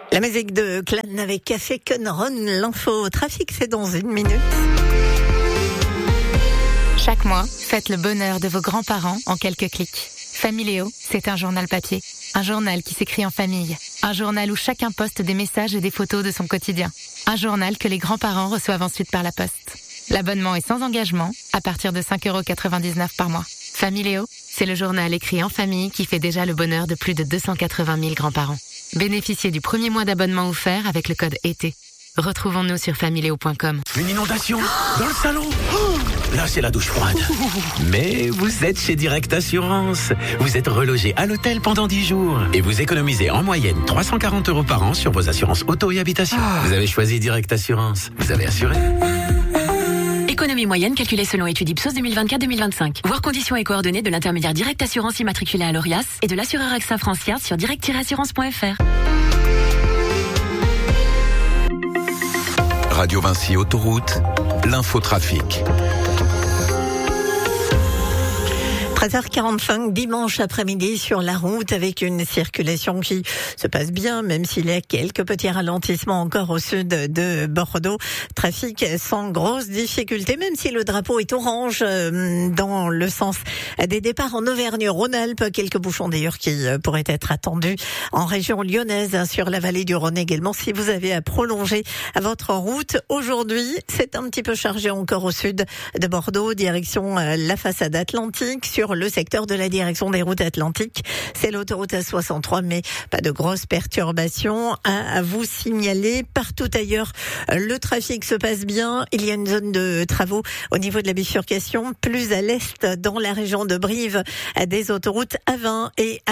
La musique de Clan avec Café Conron, l'info trafic, c'est dans 1 minute. Chaque mois, faites le bonheur de vos grands-parents en quelques clics. Familéo, c'est un journal papier. Un journal qui s'écrit en famille. Un journal où chacun poste des messages et des photos de son quotidien. Un journal que les grands-parents reçoivent ensuite par la poste. L'abonnement est sans engagement, à partir de 5,99 € par mois. Familéo, c'est le journal écrit en famille qui fait déjà le bonheur de plus de 280 000 grands-parents. Bénéficiez du premier mois d'abonnement offert avec le code ET. Retrouvons-nous sur familéo.com. Une inondation dans le salon. Là, c'est la douche froide. Mais vous êtes chez Direct Assurance. Vous êtes relogé à l'hôtel pendant 10 jours. Et vous économisez en moyenne 340 € par an sur vos assurances auto et habitation. Vous avez choisi Direct Assurance. Vous avez assuré. Économie moyenne calculée selon étude Ipsos 2024-2025. Voir conditions et coordonnées de l'intermédiaire Direct Assurance immatriculé à l'ORIAS et de l'assureur AXA Francia sur direct-assurance.fr. Radio Vinci Autoroute, l'infotrafic. 13h45 dimanche après-midi sur la route avec une circulation qui se passe bien, même s'il y a quelques petits ralentissements encore au sud de Bordeaux. Trafic sans grosse difficulté, même si le drapeau est orange dans le sens des départs en Auvergne-Rhône-Alpes. Quelques bouchons d'ailleurs qui pourraient être attendus en région lyonnaise, sur la vallée du Rhône également. Si vous avez à prolonger votre route aujourd'hui, c'est un petit peu chargé encore au sud de Bordeaux, direction la façade atlantique. Sur le secteur de la direction des routes atlantiques, c'est l'autoroute A63, mais pas de grosses perturbations à vous signaler. Partout ailleurs, le trafic se passe bien. Il y a une zone de travaux au niveau de la bifurcation, plus à l'est dans la région de Brive, des autoroutes A20 et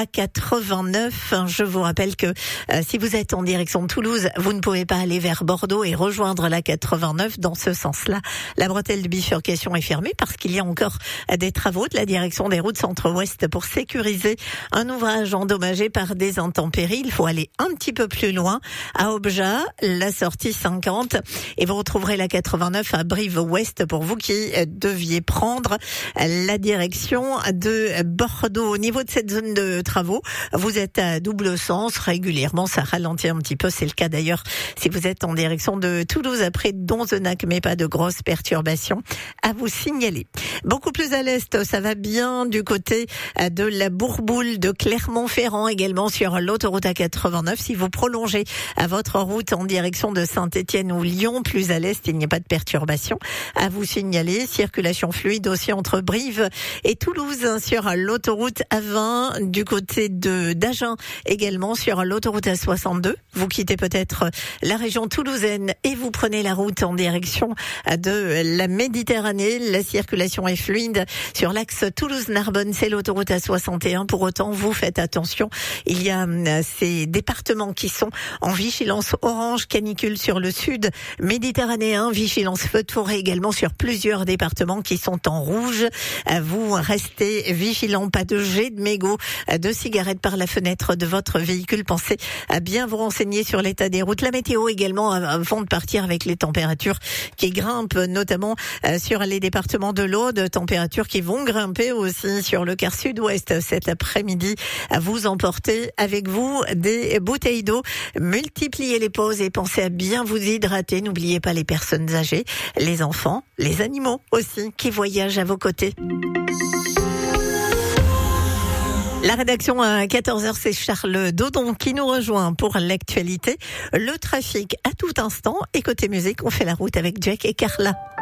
A89. Je vous rappelle que si vous êtes en direction de Toulouse, vous ne pouvez pas aller vers Bordeaux et rejoindre la 89. Dans ce sens-là, la bretelle de bifurcation est fermée parce qu'il y a encore des travaux de la direction des routes centre-ouest pour sécuriser un ouvrage endommagé par des intempéries. Il faut aller un petit peu plus loin à Objat, la sortie 50, et vous retrouverez la 89 à Brive-Ouest pour vous qui deviez prendre la direction de Bordeaux. Au niveau de cette zone de travaux, vous êtes à double sens régulièrement, ça ralentit un petit peu. C'est le cas d'ailleurs si vous êtes en direction de Toulouse après Donzenac, mais pas de grosses perturbations à vous signaler. Beaucoup plus à l'est, ça va bien du côté de la Bourboule, de Clermont-Ferrand, également sur l'autoroute A89. Si vous prolongez à votre route en direction de Saint-Étienne ou Lyon, plus à l'est, il n'y a pas de perturbation à vous signaler. Circulation fluide aussi entre Brive et Toulouse sur l'autoroute A20, du côté de d'Agen, également sur l'autoroute A62. Vous quittez peut-être la région toulousaine et vous prenez la route en direction de la Méditerranée. La circulation est fluide sur l'axe Toulouse-Narbonne, c'est l'autoroute A61. Pour autant, vous faites attention. Il y a ces départements qui sont en vigilance orange canicule sur le sud méditerranéen, vigilance feu de forêt également sur plusieurs départements qui sont en rouge. Vous restez vigilants, pas de jet de mégots, de cigarettes par la fenêtre de votre véhicule. Pensez à bien vous renseigner sur l'état des routes. La météo également avant de partir, avec les températures qui grimpent, notamment sur les départements de l'Aude, températures qui vont grimper aussi sur le quart sud-ouest cet après-midi. À vous emporter avec vous des bouteilles d'eau. Multipliez les pauses et pensez à bien vous hydrater. N'oubliez pas les personnes âgées, les enfants, les animaux aussi qui voyagent à vos côtés. La rédaction à 14h, c'est Charles Dodon qui nous rejoint pour l'actualité. Le trafic à tout instant. Et côté musique, on fait la route avec Jack et Carla.